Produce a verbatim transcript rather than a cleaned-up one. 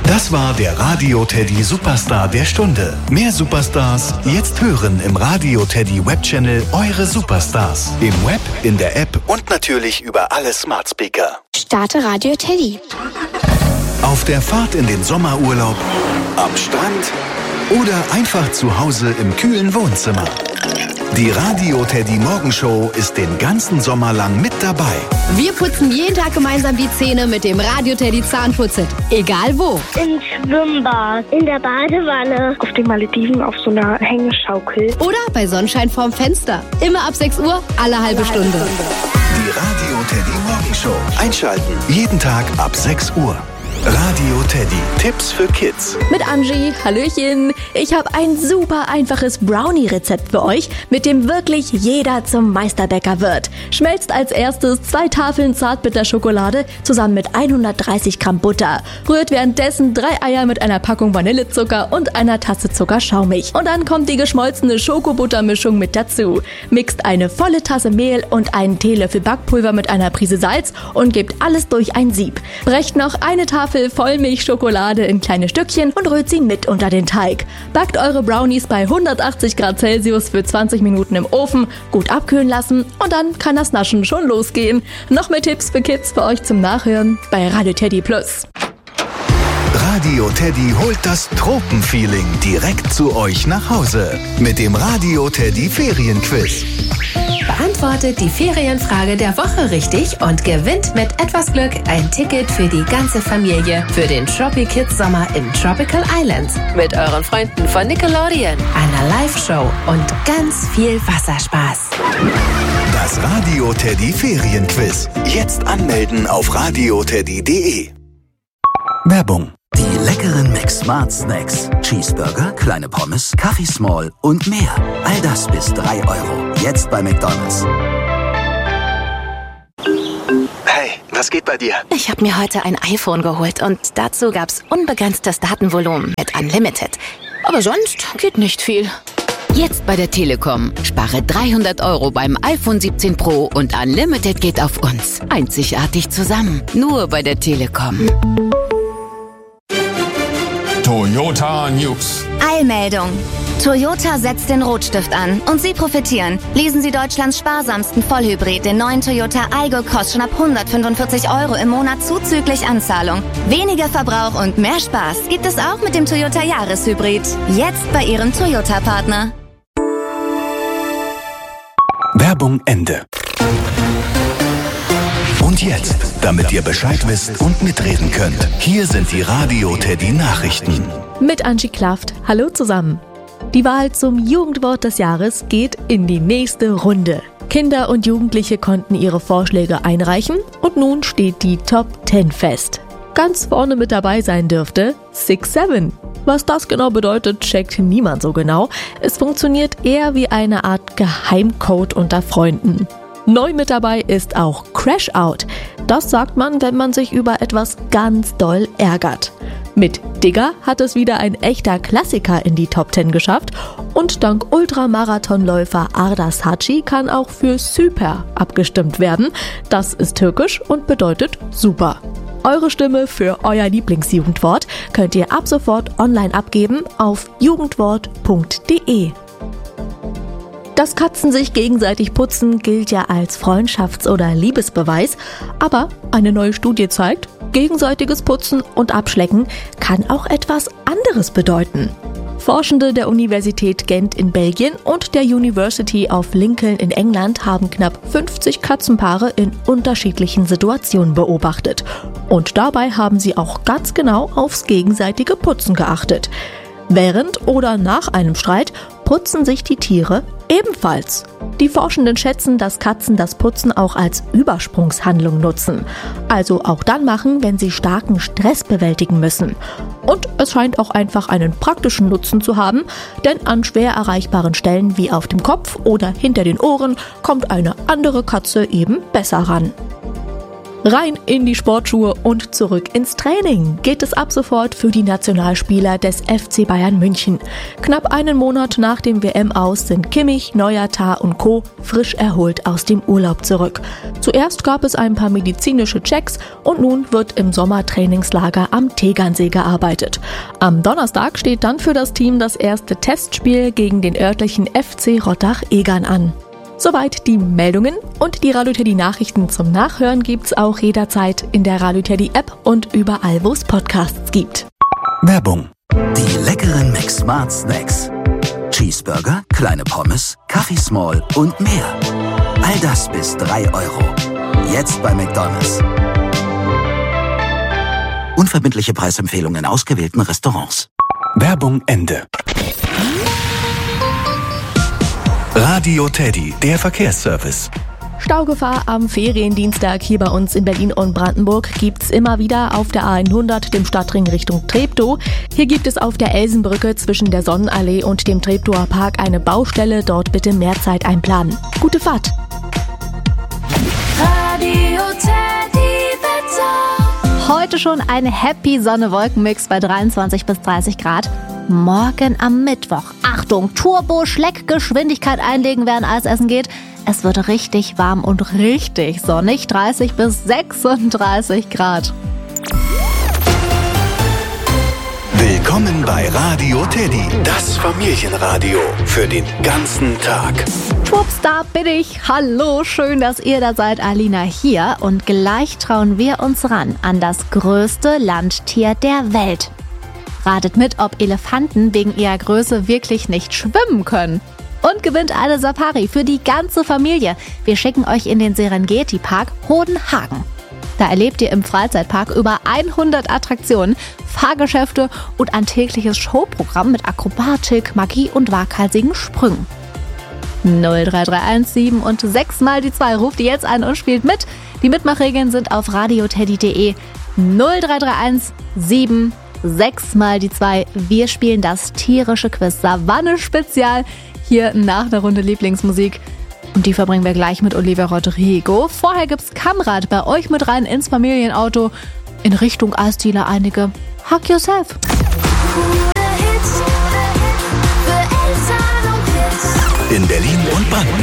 Das war der Radio Teddy Superstar der Stunde. Mehr Superstars jetzt hören im Radio Teddy Webchannel Eure Superstars. Im Web, in der App und natürlich über alle Smart Speaker. Starte Radio Teddy. Auf der Fahrt in den Sommerurlaub, am Strand oder einfach zu Hause im kühlen Wohnzimmer. Die Radio Teddy Morgenshow ist den ganzen Sommer lang mit dabei. Wir putzen jeden Tag gemeinsam die Zähne mit dem Radio Teddy Zahnputzset. Egal wo. Im Schwimmbad, in der Badewanne, auf den Malediven auf so einer Hängeschaukel. Oder bei Sonnenschein vorm Fenster. Immer ab sechs Uhr, alle halbe Stunde. Die Radio Teddy Morgenshow. Einschalten. Jeden Tag ab sechs Uhr. Radio Teddy. Tipps für Kids. Mit Angie. Hallöchen. Ich habe ein super einfaches Brownie-Rezept für euch, mit dem wirklich jeder zum Meisterbäcker wird. Schmelzt als erstes zwei Tafeln Zartbitterschokolade zusammen mit hundertdreißig Gramm Butter. Rührt währenddessen drei Eier mit einer Packung Vanillezucker und einer Tasse Zuckerschaumig. Und dann kommt die geschmolzene Schokobuttermischung mit dazu. Mixt eine volle Tasse Mehl und einen Teelöffel Backpulver mit einer Prise Salz und gebt alles durch ein Sieb. Brecht noch eine Tafel Vollmilchschokolade in kleine Stückchen und rührt sie mit unter den Teig. Backt eure Brownies bei hundertachtzig Grad Celsius für zwanzig Minuten im Ofen, gut abkühlen lassen und dann kann das Naschen schon losgehen. Noch mehr Tipps für Kids für euch zum Nachhören bei Radio Teddy Plus. Radio Teddy holt das Tropenfeeling direkt zu euch nach Hause mit dem Radio Teddy Ferienquiz. Beantwortet die Ferienfrage der Woche richtig und gewinnt mit etwas Glück ein Ticket für die ganze Familie für den Tropi Kids Sommer in Tropical Islands mit euren Freunden von Nickelodeon, einer Live-Show und ganz viel Wasserspaß. Das Radio Teddy Ferienquiz. Jetzt anmelden auf radioteddy punkt de. Werbung. Die leckeren Mix Smart Snacks. Cheeseburger, kleine Pommes, Kaffee Small und mehr. All das bis drei Euro. Jetzt bei McDonald's. Hey, was geht bei dir? Ich habe mir heute ein iPhone geholt und dazu gab's unbegrenztes Datenvolumen mit Unlimited. Aber sonst geht nicht viel. Jetzt bei der Telekom. Spare dreihundert Euro beim iPhone siebzehn Pro und Unlimited geht auf uns. Einzigartig zusammen. Nur bei der Telekom. Toyota News. Eilmeldung. Toyota setzt den Rotstift an und Sie profitieren. Lesen Sie Deutschlands sparsamsten Vollhybrid, den neuen Toyota Aygo Cross schon ab hundertfünfundvierzig Euro im Monat zuzüglich Anzahlung. Weniger Verbrauch und mehr Spaß gibt es auch mit dem Toyota Jahreshybrid. Jetzt bei Ihrem Toyota-Partner. Werbung Ende. Und jetzt, damit ihr Bescheid wisst und mitreden könnt, hier sind die Radio Teddy Nachrichten. Mit Angie Klaft. Hallo zusammen. Die Wahl zum Jugendwort des Jahres geht in die nächste Runde. Kinder und Jugendliche konnten ihre Vorschläge einreichen und nun steht die Top zehn fest. Ganz vorne mit dabei sein dürfte Six Seven. Was das genau bedeutet, checkt niemand so genau. Es funktioniert eher wie eine Art Geheimcode unter Freunden. Neu mit dabei ist auch Crash Out. Das sagt man, wenn man sich über etwas ganz doll ärgert. Mit Digger hat es wieder ein echter Klassiker in die Top zehn geschafft und dank Ultramarathonläufer Ardas Haci kann auch für Süper abgestimmt werden. Das ist türkisch und bedeutet super. Eure Stimme für euer Lieblingsjugendwort könnt ihr ab sofort online abgeben auf jugendwort punkt de. Dass Katzen sich gegenseitig putzen, gilt ja als Freundschafts- oder Liebesbeweis. Aber eine neue Studie zeigt, gegenseitiges Putzen und Abschlecken kann auch etwas anderes bedeuten. Forschende der Universität Gent in Belgien und der University of Lincoln in England haben knapp fünfzig Katzenpaare in unterschiedlichen Situationen beobachtet. Und dabei haben sie auch ganz genau aufs gegenseitige Putzen geachtet. Während oder nach einem Streit putzen sich die Tiere ebenfalls. Die Forschenden schätzen, dass Katzen das Putzen auch als Übersprungshandlung nutzen. Also auch dann machen, wenn sie starken Stress bewältigen müssen. Und es scheint auch einfach einen praktischen Nutzen zu haben, denn an schwer erreichbaren Stellen wie auf dem Kopf oder hinter den Ohren kommt eine andere Katze eben besser ran. Rein in die Sportschuhe und zurück ins Training geht es ab sofort für die Nationalspieler des F C Bayern München. Knapp einen Monat nach dem W M-Aus sind Kimmich, Neuer, Tah und Co. frisch erholt aus dem Urlaub zurück. Zuerst gab es ein paar medizinische Checks und nun wird im Sommertrainingslager am Tegernsee gearbeitet. Am Donnerstag steht dann für das Team das erste Testspiel gegen den örtlichen F C Rottach-Egern an. Soweit die Meldungen und die Radio Teddy Nachrichten zum Nachhören gibt's auch jederzeit in der Radio Teddy App und überall, wo es Podcasts gibt. Werbung. Die leckeren McSmart Snacks. Cheeseburger, kleine Pommes, Kaffee Small und mehr. All das bis drei Euro. Jetzt bei McDonald's. Unverbindliche Preisempfehlungen in ausgewählten Restaurants. Werbung Ende. Radio Teddy, der Verkehrsservice. Staugefahr am Feriendienstag hier bei uns in Berlin und Brandenburg gibt's immer wieder auf der A hundert, dem Stadtring Richtung Treptow. Hier gibt es auf der Elsenbrücke zwischen der Sonnenallee und dem Treptower Park eine Baustelle. Dort bitte mehr Zeit einplanen. Gute Fahrt! Radio Teddy Wetter. Heute schon ein Happy Sonne-Wolken-Mix bei dreiundzwanzig bis dreißig Grad. Morgen am Mittwoch. Achtung, Turbo-Schleckgeschwindigkeit einlegen, während Eis essen geht. Es wird richtig warm und richtig sonnig. dreißig bis sechsunddreißig Grad. Willkommen bei Radio Teddy, das Familienradio für den ganzen Tag. Schwupps, da bin ich. Hallo, schön, dass ihr da seid. Alina hier. Und gleich trauen wir uns ran an das größte Landtier der Welt. Ratet mit, ob Elefanten wegen ihrer Größe wirklich nicht schwimmen können. Und gewinnt eine Safari für die ganze Familie. Wir schicken euch in den Serengeti-Park Hodenhagen. Da erlebt ihr im Freizeitpark über hundert Attraktionen, Fahrgeschäfte und ein tägliches Showprogramm mit Akrobatik, Magie und waghalsigen Sprüngen. null drei drei eins sieben und sechs mal die zwei ruft ihr jetzt an und spielt mit. Die Mitmachregeln sind auf radioteddy punkt de. null drei drei eins sieben sechs mal die zwei. Wir spielen das tierische Quiz Savanne Spezial hier nach der Runde Lieblingsmusik. Und die verbringen wir gleich mit Olivia Rodrigo. Vorher gibt's Kamrad bei euch mit rein ins Familienauto in Richtung Eisdiele einige. Hug yourself. In Berlin und Brandenburg.